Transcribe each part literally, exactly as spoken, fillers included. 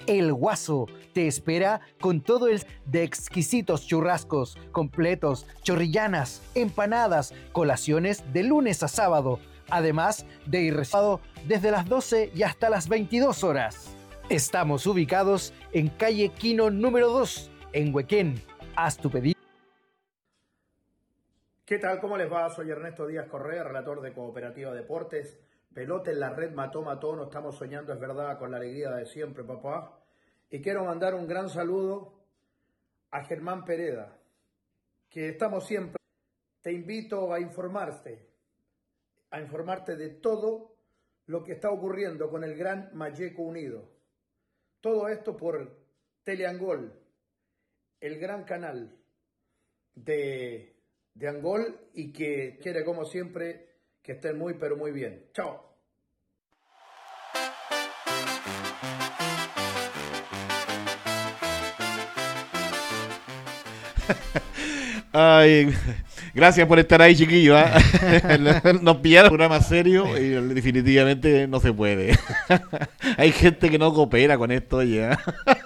El Guaso te espera con todo el de exquisitos churrascos, completos, chorrillanas, empanadas, colaciones de lunes a sábado, además de irreservado desde las doce y hasta las veintidós horas. Estamos ubicados en calle Quino número dos, en Huequén. Haz tu pedido. ¿Qué tal? ¿Cómo les va? Soy Ernesto Díaz Correa, relator de Cooperativa Deportes. Pelota en la red, mató, mató, no estamos soñando, es verdad, con la alegría de siempre, papá. Y quiero mandar un gran saludo a Germán Pereda, que estamos siempre. Te invito a informarte, a informarte de todo lo que está ocurriendo con el Gran Malleco Unido. Todo esto por Teleangol, el gran canal de, de Angol, y que quiere, como siempre, que estén muy, pero muy bien. Chao. Ay, gracias por estar ahí, chiquillos. ¿eh? Nos pillaron un programa serio y definitivamente no se puede. Hay gente que no coopera con esto ya.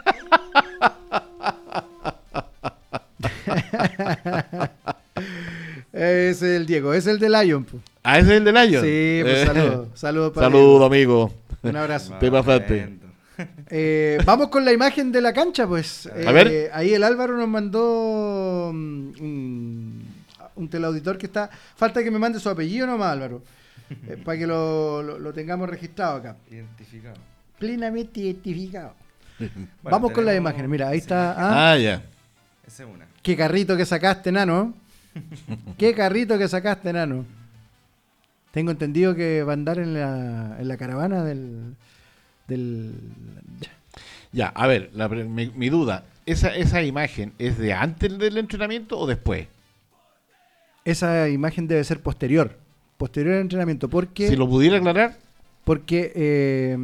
Ese es el Diego, es el de Lion. Po. Ah, ese es el de Lion. Sí, pues saludos. Saludos para Saludos, amigo. Un abrazo. Te pasaste. Eh, vamos con la imagen de la cancha, pues. Eh, A ver. Ahí el Álvaro nos mandó um, un, un teleauditor que está. Falta que me mande su apellido nomás, Álvaro. Eh, para que lo, lo, lo tengamos registrado acá. Identificado. Plenamente identificado. Bueno, vamos con las tenemos- imágenes. Mira, ahí sí, está. Ah, Ah, ya. Esa es una. qué carrito que sacaste, nano. Qué carrito que sacaste, nano. Tengo entendido que va a andar en la, en la caravana del. del Ya, a ver, la pre- mi, mi duda. ¿Esa, ¿Esa imagen es de antes del entrenamiento o después? Esa imagen debe ser posterior. Posterior al entrenamiento. Porque. Si lo pudiera aclarar. Porque eh,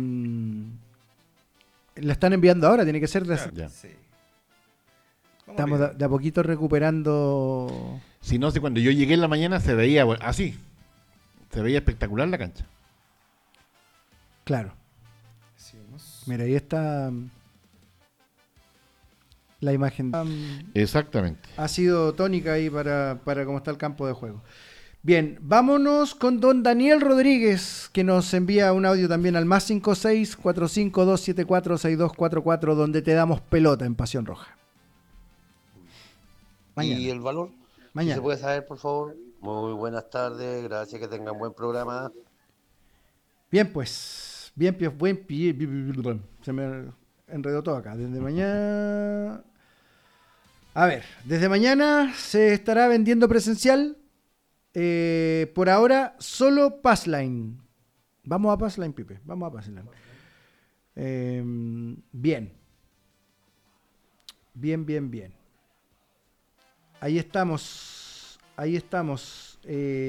la están enviando ahora, tiene que ser de, Claro, Ya. sí. Vamos estamos de, bien. de a poquito recuperando. Si no sé, cuando yo llegué en la mañana se veía bueno, así. Se veía espectacular la cancha. Claro, Sigamos. mira, ahí está mm, la imagen. Um, Exactamente. ha sido tónica ahí para, para cómo está el campo de juego. Bien, vámonos con don Daniel Rodríguez, que nos envía un audio también al más cinco seis cuatro cinco dos siete cuatro seis dos cuatro cuatro, donde te damos pelota en Pasión Roja. Mañana. ¿Y el valor? Mañana. ¿Se puede saber, por favor? Muy buenas tardes, gracias, que tengan buen programa. Bien, pues. Bien, pie, buen pie. Se me enredó todo acá. Desde mañana. A ver, desde mañana se estará vendiendo presencial. Eh, por ahora, solo Passline. Vamos a Passline, Pipe. Vamos a Passline. Eh, bien. Bien, bien, bien. Ahí estamos. Ahí estamos. Eh,